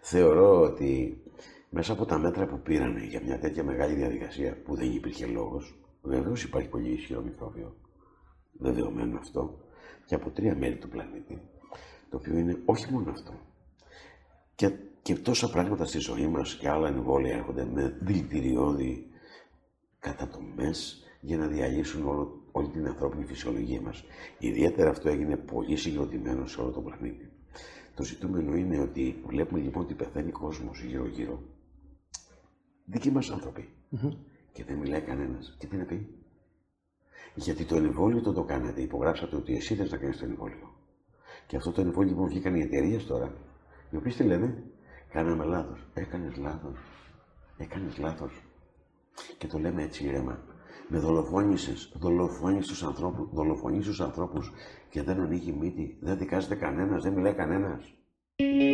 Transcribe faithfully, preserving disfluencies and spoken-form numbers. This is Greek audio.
Θεωρώ ότι μέσα από τα μέτρα που πήρανε για μια τέτοια μεγάλη διαδικασία που δεν υπήρχε λόγος, βεβαίως υπάρχει πολύ ισχυρό μικρόβιο, δεδομένο αυτό, και από τρία μέρη του πλανήτη, το οποίο είναι όχι μόνο αυτό. Και, και τόσα πράγματα στη ζωή μας και άλλα εμβόλια έρχονται με δηλητηριώδη κατατομές για να διαλύσουν όλο, όλη την ανθρώπινη φυσιολογία μας. Ιδιαίτερα αυτό έγινε πολύ συγκροτημένο σε όλο τον πλανήτη. Το ζητούμενο είναι ότι βλέπουμε λοιπόν ότι πεθαίνει κόσμος γύρω-γύρω. Δικοί μας άνθρωποι. Mm-hmm. Και δεν μιλάει κανένας. Και τι να πει? Γιατί το εμβόλιο το το κάνατε. Υπογράψατε ότι εσύ θες να κάνεις το εμβόλιο. Και αυτό το εμβόλιο λοιπόν βγήκαν οι εταιρείες τώρα, οι οποίες τι λένε? Κάναμε λάθος. Έκανες λάθος. Έκανες λάθος. Και το λέμε έτσι ήρεμα. Με δολοφόνησες, δολοφόνησες τους ανθρώπους, δολοφονείς τους ανθρώπους και δεν ανοίγει μύτη. Δεν δικάζεται κανένας, δεν μιλάει κανένας.